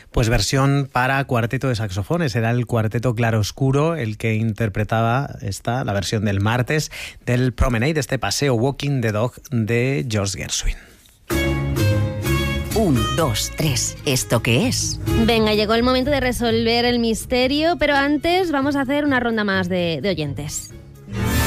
Pues versión para cuarteto de saxofones. Era el cuarteto Claroscuro el que interpretaba la versión del martes del Promenade, este paseo Walking the Dog de George Gershwin. 1, 2, 3. ¿Esto qué es? Venga, llegó el momento de resolver el misterio, pero antes vamos a hacer una ronda más de oyentes.